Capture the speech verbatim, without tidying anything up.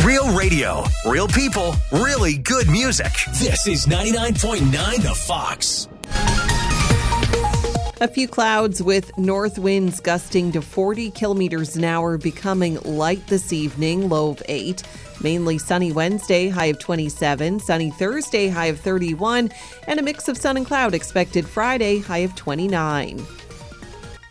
Real radio, real people, really good music. This is ninety-nine point nine The Fox. A few clouds with north winds gusting to forty kilometers an hour, becoming light this evening, low of eight. Mainly sunny Wednesday, high of twenty-seven. Sunny Thursday, high of thirty-one. And a mix of sun and cloud expected Friday, high of twenty-nine.